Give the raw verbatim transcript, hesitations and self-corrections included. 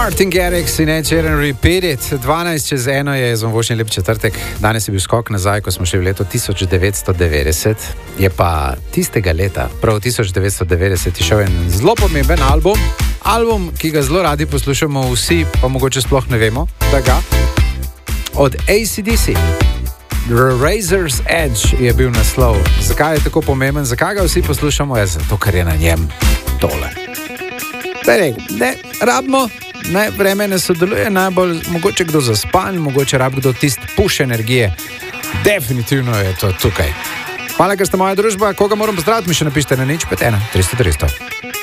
Martin Garrix in Ed Sheeran Repeat It. dvanajst čez eno je zvočni lep četrtek. Danes je bil skok nazaj, ko smo šli v leto tisoč devetsto devetdeset. Je pa tistega leta, prav tisoč devetsto devetdeset, je šel en zelo pomemben album. Album, ki ga zelo radi poslušamo vsi, pa mogoče sploh ne vemo, da ga. Od A C D C. The Razor's Edge je bil naslov. Zakaj je tako pomemben? Zakaj ga vsi poslušamo? Je zato, ker je na njem tole. Rekel, ne, rabimo, ne, vreme ne sodeluje najbolj, mogoče kdo zaspan, mogoče rab kdo tist push energije. Definitivno je to tukaj. Hvala, ker ste moja družba. Koga moram pozdraviti, mi še napišite na nič pet ena tristo tristo.